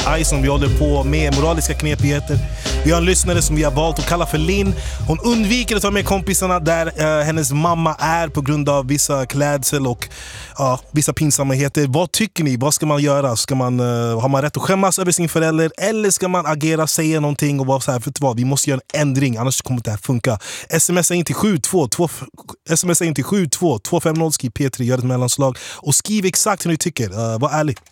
Ice som vi håller på med moraliska knepigheter. Vi har en lyssnare som vi har valt att kalla för Linn. Hon undviker att ta med kompisarna där hennes mamma är på grund av vissa klädsel och vissa pinsamheter. Vad tycker ni? Vad ska man göra? Har man rätt att skämmas över sin förälder eller ska man agera, säga någonting och vara så här, vet du vad, vi måste göra en ändring annars kommer det här funka. Smsa in till 72250, skriv P3, gör ett mellanslag och skriv exakt hur ni tycker. Var ärlig.